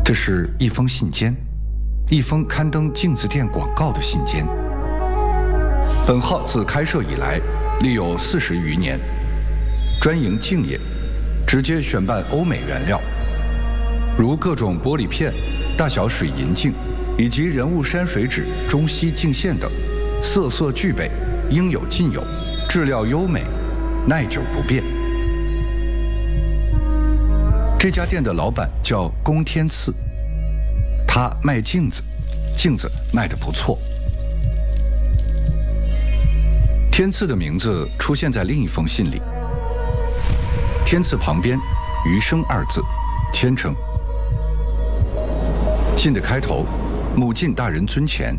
这是一封信笺，一封刊登镜子店广告的信笺。本号自开设以来，历有40余年，专营镜业，直接选办欧美原料，如各种玻璃片、大小水银镜以及人物山水纸、中西镜线等，色色俱备，应有尽有，质料优美，耐久不变。这家店的老板叫宫天赐，他卖镜子，镜子卖得不错。天赐的名字出现在另一封信里，天赐旁边余生2字，谦称。信的开头，母亲大人尊前，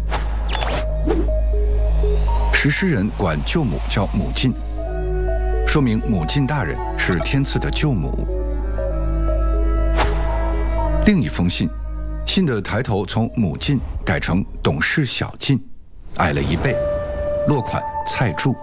石狮人管舅母叫母亲，说明母亲大人是天赐的舅母。另一封信，信的抬头从母进改成董事小进，矮了1倍，落款蔡柱。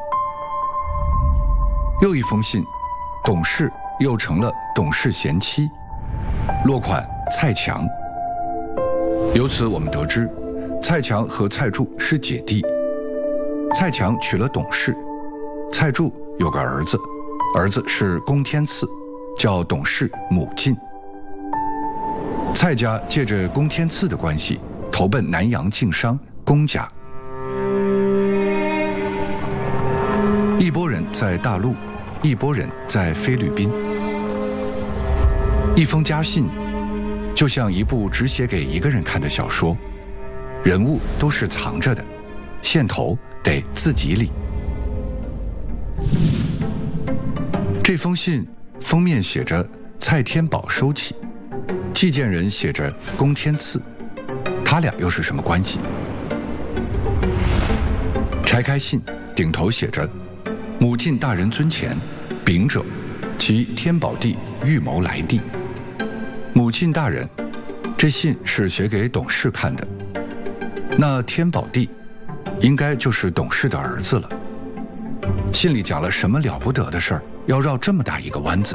又一封信，董事又成了董事贤妻，落款蔡强。由此我们得知，蔡强和蔡柱是姐弟。蔡强娶了董事，蔡柱有个儿子，儿子是宫天赐，叫董事母进。蔡家借着宫天赐的关系，投奔南洋晋商宫家。一拨人在大陆，一拨人在菲律宾。一封家信，就像一部只写给一个人看的小说，人物都是藏着的，线头得自己理。这封信封面写着蔡天宝收起，寄件人写着宫天赐，他俩又是什么关系？拆开信，顶头写着母亲大人尊前，禀者其天宝地预谋来地。母亲大人，这信是写给董事看的，那天宝地应该就是董事的儿子了。信里讲了什么了不得的事儿，要绕这么大一个弯子？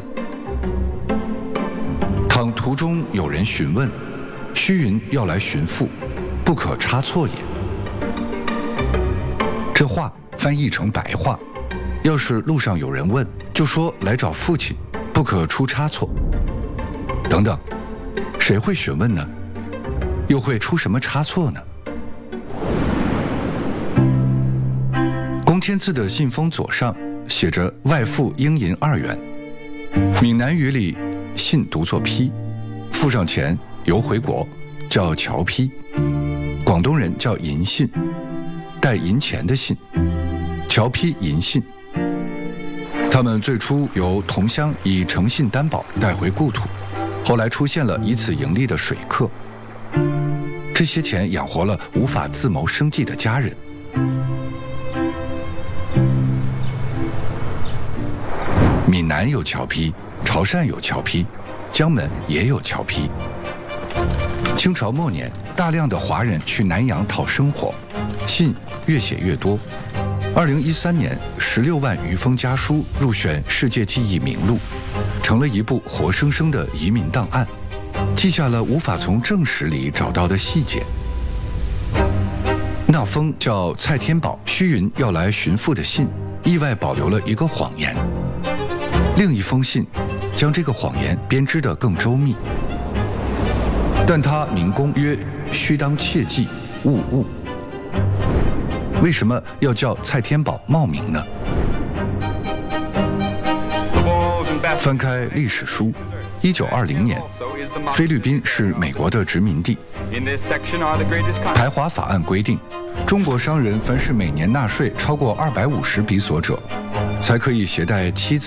倘途中有人询问，须云要来寻父，不可差错也。这话翻译成白话，要是路上有人问，就说来找父亲，不可出差错。等等，谁会询问呢？又会出什么差错呢？宫天赐的信封左上写着外付应银2元，闽南语里信读作批，付上钱邮回国，叫侨批。广东人叫银信，带银钱的信，侨批银信。他们最初由同乡以诚信担保带回故土，后来出现了以此盈利的水客，这些钱养活了无法自谋生计的家人。闽南有侨批，潮汕有侨批，江门也有侨批。清朝末年，大量的华人去南洋讨生活，信越写越多。2013年，16万余封家书入选世界记忆名录，成了一部活生生的移民档案，记下了无法从正史里找到的细节。那封叫蔡天宝须云要来寻父的信，意外保留了一个谎言。另一封信将这个谎言编织得更周密，但他明公曰：须当切记，勿误。为什么要叫蔡天宝冒名呢？翻开历史书，1920年，菲律宾是美国的殖民地。排华法案规定，中国商人凡是每年纳税超过250比索者，才可以携带妻子